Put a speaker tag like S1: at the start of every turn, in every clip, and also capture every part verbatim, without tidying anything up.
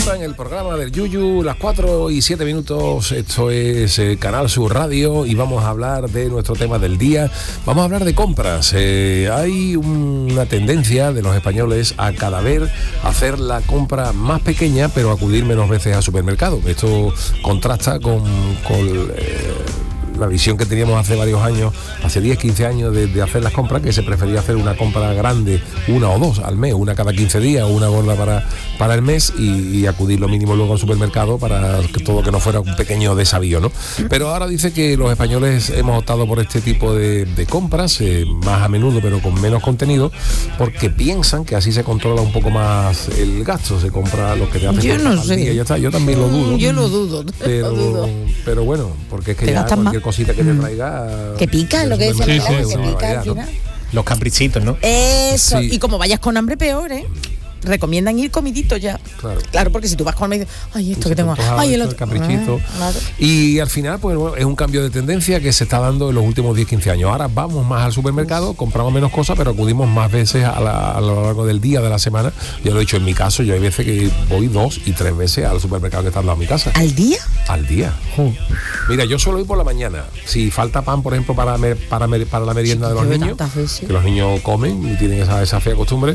S1: hora en el programa del Yuyu, las cuatro y siete minutos. Esto es eh, Canal Sur Radio y vamos a hablar de nuestro tema del día. Vamos a hablar de compras. Eh, hay una tendencia de los españoles a cada vez hacer la compra más pequeña, pero acudir menos veces al supermercado. Esto contrasta con, con eh, la visión que teníamos hace varios años, hace diez, quince años de, de hacer las compras, que se prefería hacer una compra grande, una o dos al mes, una cada quince días, una gorda para, para el mes y, y acudir lo mínimo luego al supermercado para que todo que no fuera un pequeño desavío, ¿no? Pero ahora dice que los españoles hemos optado por este tipo de, de compras, eh, más a menudo pero con menos contenido, porque piensan que así se controla un poco más el gasto, se compra lo que te hace.
S2: Yo no sé.
S1: Día, ya está. Yo también lo dudo.
S2: Yo lo dudo.
S1: Pero,
S2: lo dudo.
S1: pero bueno, porque es que
S2: te
S1: ya cualquier
S2: más.
S1: cosita que te traiga...
S2: Que pica, lo que decía
S1: sí,
S2: la
S1: sí,
S2: que
S1: sí,
S2: pica
S1: vaya,
S2: al final.
S1: ¿no?
S3: Los caprichitos, ¿no?
S2: Eso,
S1: Sí.
S2: y como vayas con hambre, peor, ¿eh? Recomiendan ir comidito ya.
S1: Claro.
S2: Claro, porque si tú vas con hambre, ay, esto que tengo, ay, el otro.
S1: El caprichito.
S2: Ah, claro.
S1: Y al final, pues bueno, es un cambio de tendencia que se está dando en los últimos diez, quince años. Ahora vamos más al supermercado, compramos menos cosas, pero acudimos más veces a, la, a lo largo del día, de la semana. Yo lo he dicho en mi caso, yo hay veces que voy dos y tres veces al supermercado que está al lado de mi casa.
S2: ¿Al día?
S1: Al día. Uh. Mira, yo suelo ir por la mañana. Si falta pan, por ejemplo, para, mer, para, mer, para la merienda de los niños, que los niños comen y tienen esa, esa fea costumbre,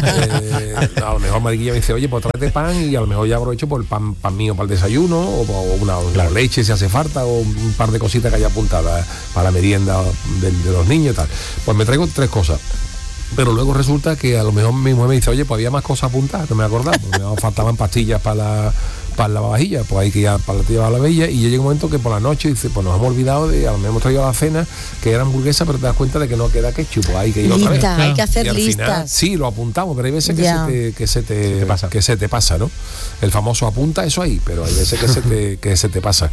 S1: eh, a lo mejor Mariquilla me dice, oye, pues tráete pan y a lo mejor ya aprovecho por el pan, pan mío para el desayuno o, o una, una leche si hace falta o un par de cositas que haya apuntadas para la merienda de, de los niños y tal. Pues me traigo tres cosas. Pero luego resulta que a lo mejor mi mujer me dice, oye, pues había más cosas apuntadas, no me acordaba, porque me faltaban pastillas para la para la vajilla, pues hay que ir a, para la a la bella, y yo llega un momento que por la noche dice, pues nos hemos olvidado de, a lo mejor hemos traído a la cena que era hamburguesa, pero te das cuenta de que no queda ketchup, pues hay que ir otra vez.
S2: Lista, hay que hacer
S1: y al
S2: listas.
S1: Final, sí, lo apuntamos, pero hay veces que se te, que se te, se te pasa, que se te pasa, ¿no? El famoso apunta eso ahí, pero hay veces que se te, que se te pasa.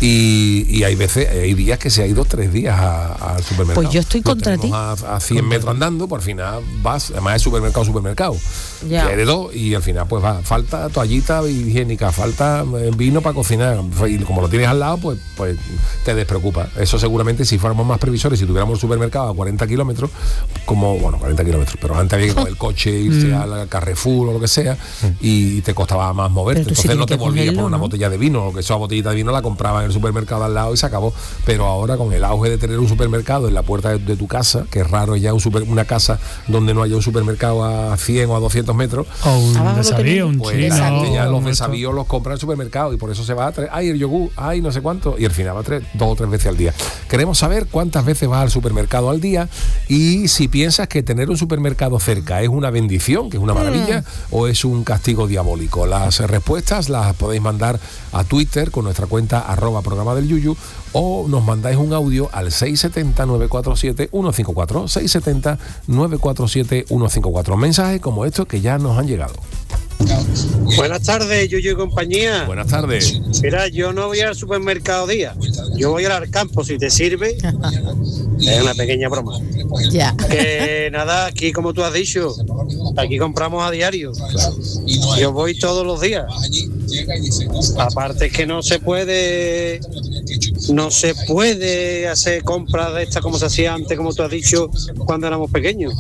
S1: Y, y hay veces, hay días que se ha ido tres días al supermercado.
S2: Pues yo estoy contra ti.
S1: A, a cien metros andando, por final vas, además es supermercado, supermercado.
S2: Ya.
S1: Que hay de todo, y al final pues va, falta toallita higiénica, falta vino para cocinar, y como lo tienes al lado, pues, pues te despreocupa. Eso seguramente si fuéramos más previsores, si tuviéramos el supermercado a cuarenta kilómetros, como, bueno, cuarenta kilómetros, pero antes había que coger el coche, irse mm. al Carrefour o lo que sea, y te costaba más moverte. Entonces sí no te volvías por una ¿no? botella de vino, que esa botellita de vino la compraba en el supermercado al lado y se acabó. Pero ahora con el auge de tener un supermercado en la puerta de, de tu casa, que es raro ya un super, una casa donde no haya un supermercado a cien o a doscientos metros,
S3: o un desavío, un
S1: pues
S3: chino,
S1: la gente ya
S3: o
S1: los desavíos los compra en el supermercado y por eso se va a tres, ay el yogur, ay no sé cuánto, y al final va a tres, dos o tres veces al día. Queremos saber cuántas veces vas al supermercado al día y si piensas que tener un supermercado cerca es una bendición, que es una maravilla, mm. o es un castigo diabólico. Las respuestas las podéis mandar a Twitter con nuestra cuenta arroba programa del Yuyu, o nos mandáis un audio al seis siete cero, nueve cuatro siete, uno cinco cuatro, seis siete cero, nueve cuatro siete, uno cinco cuatro. Mensajes como estos que ya nos han llegado.
S4: Buenas tardes, Yuyu y compañía.
S1: Buenas tardes.
S4: Mira, yo no voy al supermercado día, yo voy al campo, si te sirve. Es una pequeña broma.
S2: Ya.
S4: Que nada, aquí como tú has dicho, aquí compramos a diario. Yo voy todos los días. Aparte es que no se puede, no se puede hacer compras de estas como se hacía antes, como tú has dicho, cuando éramos pequeños.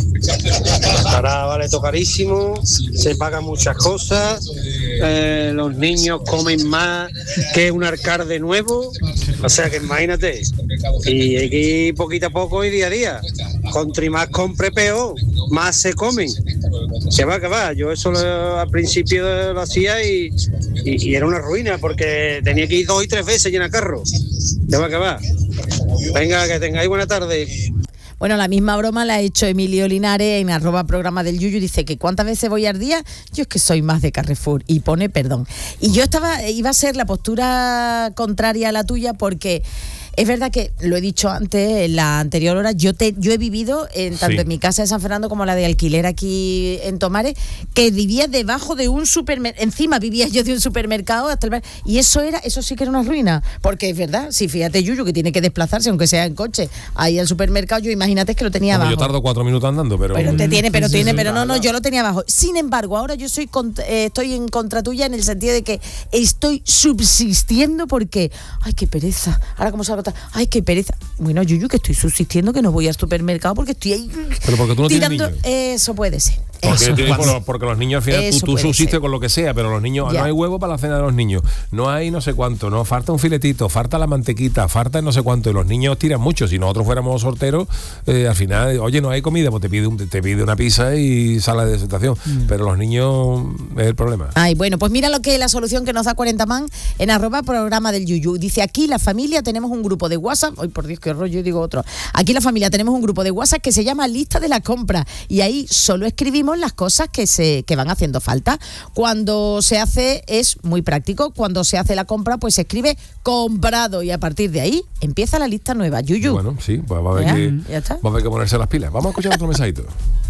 S4: Ahora vale todo carísimo, se pagan muchas cosas, eh, los niños comen más que un arcade nuevo, o sea que imagínate, y hay que ir poquito a poco y día a día. Contra más compre peor, más se comen. Que va, que va, yo eso lo, al principio lo hacía y, y, y era una ruina porque tenía que ir dos y tres veces llenar carro. Que va, que va. Venga, que tengáis buena tarde.
S2: Bueno, la misma broma la ha hecho Emilio Linares en arroba programa del Yuyu. Dice que ¿cuántas veces voy al día? Yo es que soy más de Carrefour. Y pone perdón. Y yo estaba, iba a ser la postura contraria a la tuya porque es verdad que, lo he dicho antes, en la anterior hora, yo te, yo he vivido, en, tanto sí. en mi casa de San Fernando como la de alquiler aquí en Tomares, que vivía debajo de un supermercado, encima vivía yo de un supermercado, hasta el, y eso era, eso sí que era una ruina, porque es verdad, si fíjate Yuyu, que tiene que desplazarse, aunque sea en coche, ahí al supermercado, yo imagínate que lo tenía
S1: bueno,
S2: abajo.
S1: Yo tardo cuatro minutos andando, pero...
S2: Pero te tiene, pero
S1: sí,
S2: tiene,
S1: sí,
S2: pero
S1: sí,
S2: no, no,
S1: claro.
S2: yo lo tenía abajo. Sin embargo, ahora yo soy contra, eh, estoy en contra tuya en el sentido de que estoy subsistiendo porque, ay, qué pereza, ahora como se agota, ay, qué pereza. Bueno, Yuyu, que estoy subsistiendo, que no voy al supermercado porque estoy ahí.
S1: Pero porque tú no
S2: tirando,
S1: tienes niños.
S2: Eso puede ser.
S1: Porque,
S2: Eso.
S1: por, porque los niños al final tú, tú subsistes con lo que sea, pero los niños,
S2: ya.
S1: no hay huevo para la cena de los niños, no hay no sé cuánto, no falta un filetito, falta la mantequita, falta no sé cuánto, y los niños tiran mucho. Si nosotros fuéramos sorteros, eh, al final, oye, no hay comida, pues te pide un, te pide una pizza y sala de desertación. Mm. Pero los niños es el problema.
S2: Ay, bueno, pues mira lo que la solución que nos da cuarenta man en arroba programa del Yuyu. Dice, aquí la familia tenemos un grupo de WhatsApp, ay por Dios, qué rollo, digo otro. Aquí la familia tenemos un grupo de WhatsApp que se llama Lista de la Compra, y ahí solo escribimos las cosas que se que van haciendo falta. Cuando se hace, es muy práctico, cuando se hace la compra, pues se escribe comprado, y a partir de ahí empieza la lista nueva. Yuyu.
S1: Bueno, sí, pues va a haber,
S2: ¿Ya?
S1: que,
S2: ¿Ya está?
S1: va a haber que ponerse las pilas. Vamos a escuchar otro mensajito.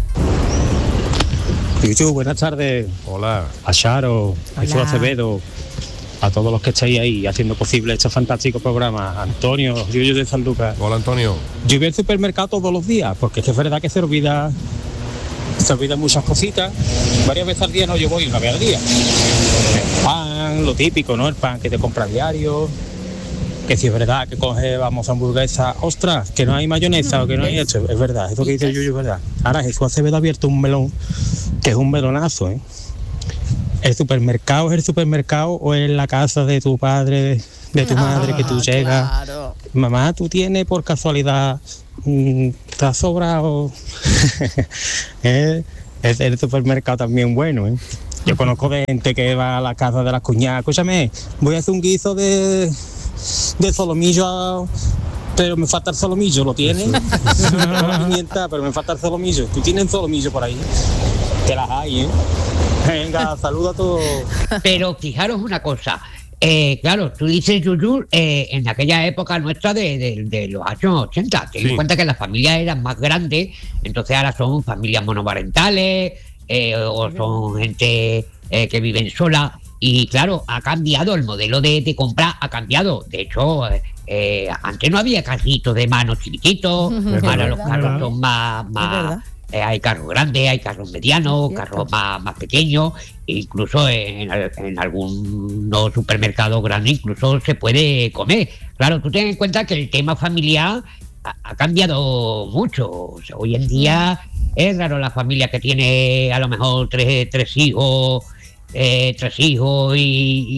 S5: Yuyu, buenas tardes.
S1: Hola.
S5: A Charo, a Jesús Acevedo, a todos los que estáis ahí haciendo posible este fantástico programa. Antonio, Yuyu de San Lucas.
S1: Hola, Antonio.
S5: Yo voy al supermercado todos los días, porque es que es verdad que se olvida, se olvidan muchas cositas. Varias veces al día, no, yo voy una vez al día. El pan, lo típico, ¿no? El pan que te compra a diario. Que si es verdad que coge, vamos, hamburguesa, ostras, que no hay mayonesa o que no hay esto, es verdad, eso que dice Yuyu es verdad. Ahora Jesús Acevedo ha abierto un melón, que es un melonazo, ¿eh? ¿El supermercado es el supermercado o es la casa de tu padre, de tu madre, que tú
S2: Ah,
S5: llegas?
S2: claro.
S5: Mamá, ¿tú tienes por casualidad, mmm, te has sobrado? ¿Eh? Es el supermercado también bueno, ¿eh? Yo conozco de gente que va a la casa de las cuñadas, escúchame, voy a hacer un guiso de... de solomillo, pero me falta el solomillo, ¿lo tienes? pimienta, pero me falta el solomillo. ¿Tú tienes solomillo por ahí? Que las hay, ¿eh? Venga, saludos a todos.
S6: Pero fijaros una cosa, eh, claro, tú dices, Yuyu, eh, en aquella época nuestra de, de, de los años ochenta, ten sí. en cuenta que las familias eran más grandes, entonces ahora son familias monoparentales, eh, o son gente eh, que viven sola. Y claro, ha cambiado, el modelo de, de compra ha cambiado. De hecho, eh, antes no había carritos de mano chiquititos, ahora los carros son más... más eh, hay carros grandes, hay carros medianos, carros más, más pequeños, incluso en, en algunos supermercados grandes incluso se puede comer. Claro, tú ten en cuenta que el tema familiar ha, ha cambiado mucho. O sea, hoy en día es raro la familia que tiene a lo mejor tres, tres hijos... Eh, tres hijos y,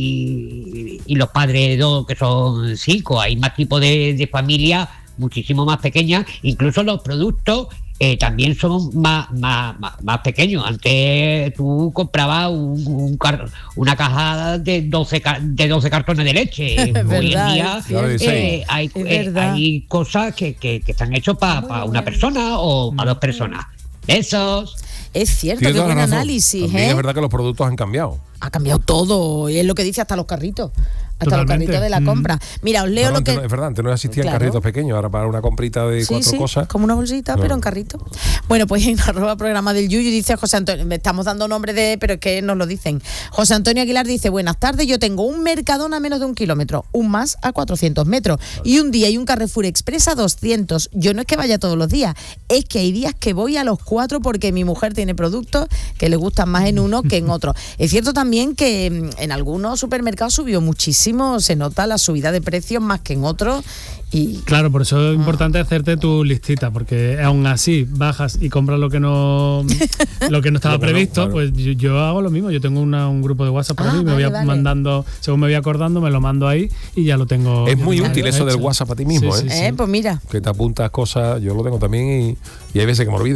S6: y, y los padres dos que son cinco. Hay más tipos de, de familias muchísimo más pequeñas, incluso los productos eh, también son más, más, más, más pequeños. Antes tú comprabas un, un car- una caja de doce, de doce cartones de leche. Hoy en día eh, hay, eh, hay cosas que, que, que están hechas para pa una persona o para dos personas. Esos.
S2: Es cierto, qué buen análisis.
S1: También
S2: ¿eh?
S1: es verdad que los productos han cambiado.
S2: Ha cambiado todo, y es lo que dice hasta los carritos. Hasta Totalmente. Los carritos de la compra. Mira, os leo
S1: no,
S2: lo que...
S1: No, es verdad, antes no existían claro. carritos pequeños, ahora para una comprita de
S2: sí,
S1: cuatro
S2: sí,
S1: cosas.
S2: Como una bolsita, no. pero en carrito. Bueno, pues en arroba programa del Yuyu dice José Antonio, me estamos dando nombre de, pero es que nos lo dicen. José Antonio Aguilar dice, buenas tardes, yo tengo un Mercadona a menos de un kilómetro, un Más a cuatrocientos metros, y un día y un Carrefour Express a doscientos. Yo no es que vaya todos los días, es que hay días que voy a los cuatro porque mi mujer tiene productos que le gustan más en uno que en otro. Es cierto también que en algunos supermercados subió muchísimo, se nota la subida de precios más que en otros. Y
S3: claro, por eso es importante hacerte tu listita, porque aún así bajas y compras lo que no lo que no estaba previsto, claro. Pues yo, yo hago lo mismo. Yo tengo una, un grupo de WhatsApp para ah, mí, me vale, voy vale. mandando, según me voy acordando, me lo mando ahí y ya lo tengo.
S1: Es muy útil eso
S3: hecho.
S1: del WhatsApp para ti mismo, sí,
S2: ¿eh?
S1: Sí,
S2: eh
S1: sí.
S2: Pues mira.
S1: Que te apuntas cosas, yo lo tengo también y, y hay veces que me olvido.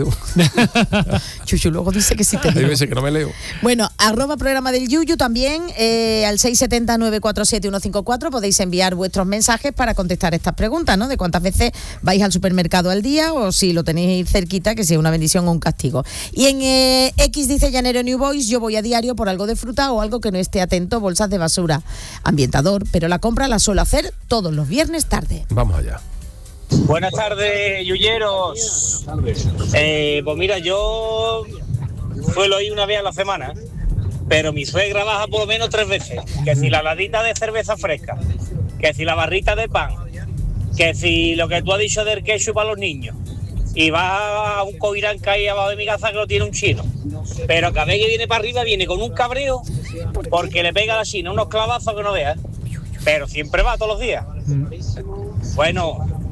S2: Chuchu luego dice que sí te
S1: Hay veces que no me leo.
S2: Bueno, arroba programa del Yuyu también, eh, al seis siete cero, nueve cuatro siete, uno cinco cuatro podéis enviar vuestros mensajes para contestar estas preguntas, ¿no? De cuántas veces vais al supermercado al día o si lo tenéis cerquita, que si es una bendición o un castigo. Y en eh, X dice Llanero New Boys, yo voy a diario por algo de fruta o algo que no esté atento, bolsas de basura, ambientador, pero la compra la suelo hacer todos los viernes tarde.
S1: Vamos allá.
S7: Buenas tardes, yuyeros. Eh, pues mira, yo suelo ir una vez a la semana, pero mi suegra baja por lo menos tres veces. Que si la ladita de cerveza fresca, que si la barrita de pan, que si lo que tú has dicho del ketchup para los niños, y va a un coirán que hay abajo de mi casa que lo tiene un chino, pero cada vez que viene para arriba viene con un cabreo porque le pega a la china unos clavazos que no veas, pero siempre va todos los días. Bueno,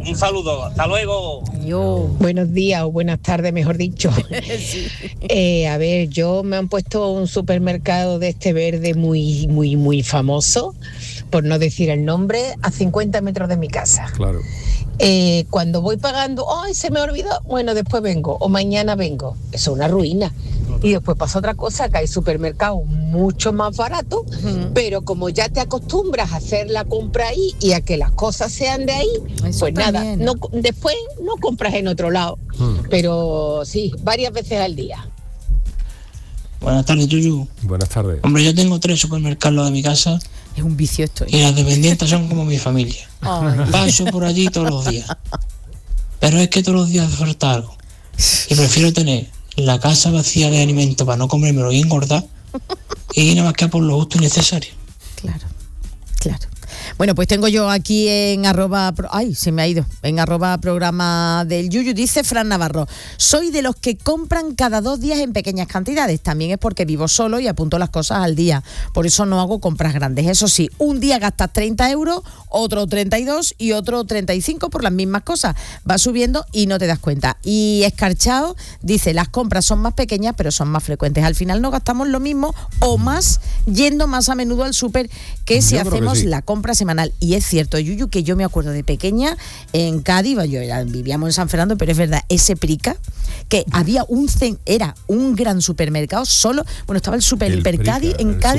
S7: Un saludo, hasta luego.
S2: Yo.
S8: Buenos días o buenas tardes, mejor dicho.
S2: Sí.
S8: Eh, a ver, yo me han puesto un supermercado de este verde muy, muy, muy famoso, por no decir el nombre, a cincuenta metros de mi casa.
S1: Claro.
S8: Eh, cuando voy pagando, ¡ay, se me olvidó! Bueno, después vengo, o mañana vengo. Eso es una ruina. Y después pasa otra cosa, que hay supermercados mucho más baratos, uh-huh. pero como ya te acostumbras a hacer la compra ahí y a que las cosas sean de ahí, eso pues nada, no, después no compras en otro lado. Uh-huh. Pero sí, varias veces al día.
S9: Buenas tardes, Yuyu.
S1: Buenas tardes.
S9: Hombre, yo tengo tres supermercados de mi casa.
S2: Es un vicio esto. ¿eh?
S9: Y las dependientes son como mi familia. Ay. Paso por allí todos los días. Pero es que todos los días hace falta algo. Y prefiero tener la casa vacía de alimentos para no comérmelo y engordar, y nada más que por lo justo y necesario.
S2: Claro, claro. Bueno, pues tengo yo aquí en arroba, ay, se me ha ido, en arroba programa del Yuyu, dice Fran Navarro, soy de los que compran cada dos días en pequeñas cantidades, también es porque vivo solo y apunto las cosas al día, por eso no hago compras grandes, eso sí, un día gastas treinta euros, otro treinta y dos y otro treinta y cinco por las mismas cosas, va subiendo y no te das cuenta. Y Escarchao dice, las compras son más pequeñas pero son más frecuentes, al final no gastamos lo mismo o más yendo más a menudo al súper que si hacemos que sí. la compra semanal. Y es cierto, Yuyu, que yo me acuerdo de pequeña en Cádiz, yo era, vivíamos en San Fernando, pero es verdad, ese Prica, que había un era un gran supermercado solo, bueno, estaba el Super Hiper Cádiz en Cádiz.